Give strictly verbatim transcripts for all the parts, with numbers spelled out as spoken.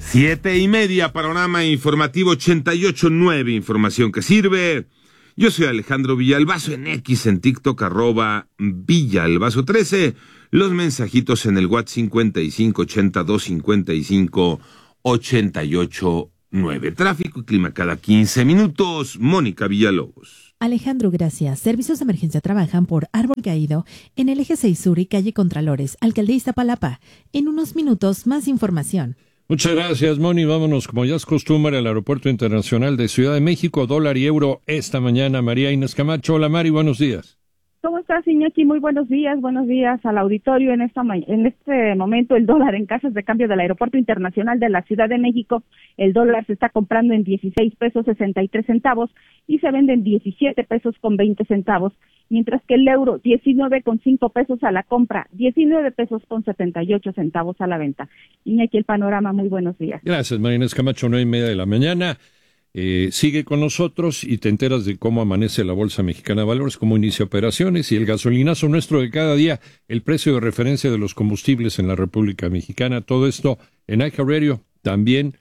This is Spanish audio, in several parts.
Siete y media, panorama informativo ochenta y ocho punto nueve, información que sirve. Yo soy Alejandro Villalbazo, en X, en TikTok, arroba Villalbazo trece. Los mensajitos en el WhatsApp cincuenta y cinco ochenta dos cincuenta y cinco ochenta y ocho nueve. Tráfico y clima cada quince minutos. Mónica Villalobos. Alejandro, gracias. Servicios de emergencia trabajan por árbol caído en el eje seis Sur y calle Contralores, Alcaldía Iztapalapa. En unos minutos, más información. Muchas gracias, Moni. Vámonos, como ya es costumbre, al Aeropuerto Internacional de Ciudad de México, dólar y euro esta mañana. María Inés Camacho. Hola, Mari, buenos días. ¿Cómo estás, Iñaki? Muy buenos días, buenos días al auditorio. En esta en este momento, el dólar en casas de cambio del Aeropuerto Internacional de la Ciudad de México, el dólar se está comprando en dieciséis pesos sesenta y tres centavos y se vende en diecisiete pesos con veinte centavos, mientras que el euro, diecinueve con cinco pesos a la compra, diecinueve pesos con setenta y ocho centavos a la venta. Iñaki, el panorama, muy buenos días. Gracias, María Inés Camacho, nueve y media de la mañana. Eh, sigue con nosotros y te enteras de cómo amanece la Bolsa Mexicana de Valores, cómo inicia operaciones y el gasolinazo nuestro de cada día, el precio de referencia de los combustibles en la República Mexicana. Todo esto en iHeartRadio. También,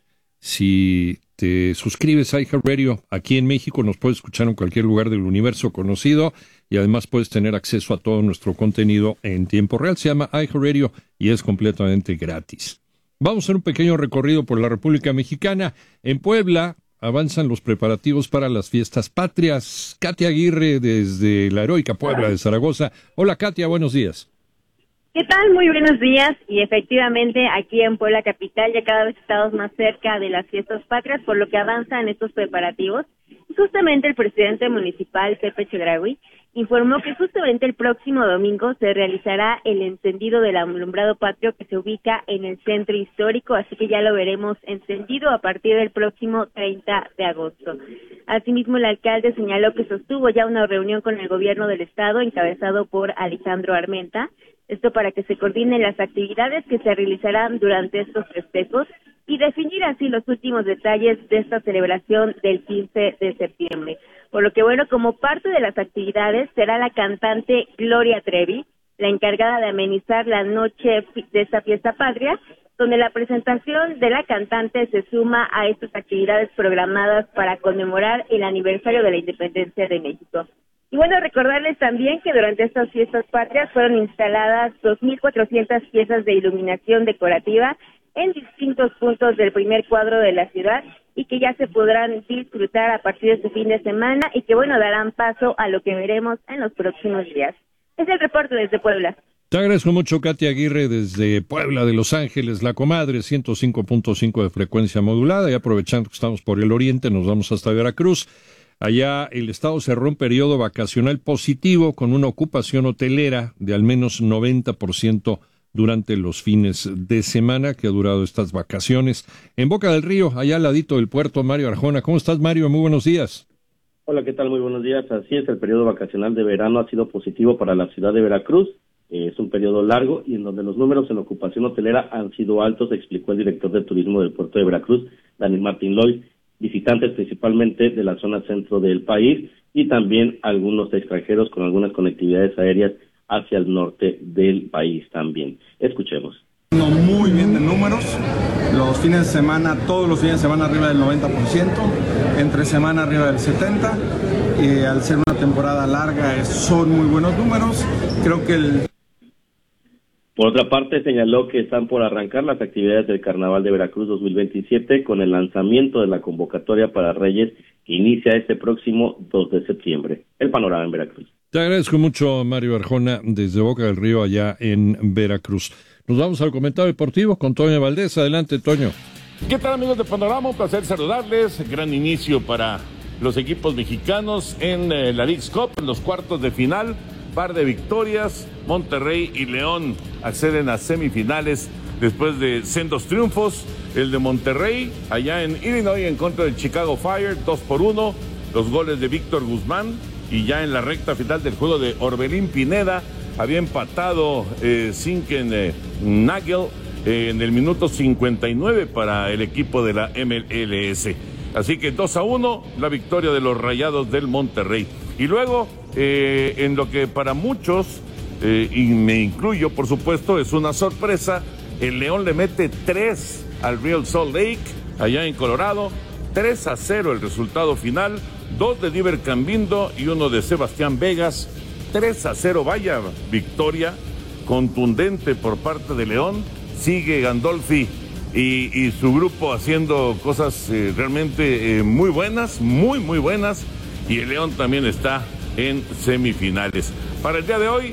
si te suscribes a iHeartRadio aquí en México, nos puedes escuchar en cualquier lugar del universo conocido y además puedes tener acceso a todo nuestro contenido en tiempo real. Se llama iHeartRadio y es completamente gratis. Vamos a hacer un pequeño recorrido por la República Mexicana. En Puebla avanzan los preparativos para las fiestas patrias. Katia Aguirre, desde la heroica Puebla de Zaragoza. Hola, Katia, buenos días. ¿Qué tal? Muy buenos días. Y efectivamente, aquí en Puebla capital ya cada vez estamos más cerca de las fiestas patrias, por lo que avanzan estos preparativos. Justamente el presidente municipal, Pepe Chedraui, informó que justamente el próximo domingo se realizará el encendido del alumbrado patrio que se ubica en el centro histórico, así que ya lo veremos encendido a partir del próximo treinta de agosto. Asimismo, el alcalde señaló que sostuvo ya una reunión con el gobierno del estado, encabezado por Alejandro Armenta, esto para que se coordinen las actividades que se realizarán durante estos festejos y definir así los últimos detalles de esta celebración del quince de septiembre. Por lo que, bueno, como parte de las actividades será la cantante Gloria Trevi, la encargada de amenizar la noche de esta fiesta patria, donde la presentación de la cantante se suma a estas actividades programadas para conmemorar el aniversario de la independencia de México. Y bueno, recordarles también que durante estas fiestas patrias fueron instaladas dos mil cuatrocientas piezas de iluminación decorativa en distintos puntos del primer cuadro de la ciudad y que ya se podrán disfrutar a partir de este fin de semana y que, bueno, darán paso a lo que veremos en los próximos días. Es el reporte desde Puebla. Te agradezco mucho, Katia Aguirre, desde Puebla de Los Ángeles, La Comadre, ciento cinco punto cinco de frecuencia modulada, y aprovechando que estamos por el oriente, nos vamos hasta Veracruz. Allá el estado cerró un periodo vacacional positivo con una ocupación hotelera de al menos noventa por ciento durante los fines de semana que ha durado estas vacaciones. En Boca del Río, allá al ladito del puerto, Mario Arjona. ¿Cómo estás, Mario? Muy buenos días. Hola, ¿qué tal? Muy buenos días. Así es, el periodo vacacional de verano ha sido positivo para la ciudad de Veracruz. Eh, es un periodo largo y en donde los números en ocupación hotelera han sido altos, explicó el director de turismo del puerto de Veracruz, Daniel Martín Loy. Visitantes principalmente de la zona centro del país y también algunos extranjeros con algunas conectividades aéreas hacia el norte del país también. Escuchemos. Muy bien de números, los fines de semana, todos los fines de semana arriba del noventa por ciento, entre semana arriba del setenta por ciento, y al ser una temporada larga son muy buenos números. Creo que el... Por otra parte, señaló que están por arrancar las actividades del Carnaval de Veracruz dos mil veintisiete con el lanzamiento de la convocatoria para Reyes que inicia este próximo dos de septiembre. El panorama en Veracruz. Te agradezco mucho, Mario Arjona, desde Boca del Río, allá en Veracruz. Nos vamos al comentario deportivo con Toño Valdés. Adelante, Toño. ¿Qué tal, amigos de Panorama? Un placer saludarles. Gran inicio para los equipos mexicanos en eh, la Leagues Cup, en los cuartos de final. Par de victorias, Monterrey y León acceden a semifinales después de sendos triunfos. El de Monterrey, allá en Illinois, en contra del Chicago Fire, dos por uno. Los goles de Víctor Guzmán. Y ya en la recta final del juego de Orbelín Pineda, había empatado eh, Sinken eh, Nagel eh, en el minuto cincuenta y nueve para el equipo de la M L S. Así que dos a uno, la victoria de los Rayados del Monterrey. Y luego, eh, en lo que para muchos, eh, y me incluyo por supuesto, es una sorpresa, el León le mete tres al Real Salt Lake, allá en Colorado. tres a cero el resultado final, dos de Diver Cambindo y uno de Sebastián Vegas. tres a cero, vaya victoria contundente por parte de León. Sigue Gandolfi y, y su grupo haciendo cosas eh, realmente eh, muy buenas, muy muy buenas, y el León también está en semifinales. Para el día de hoy,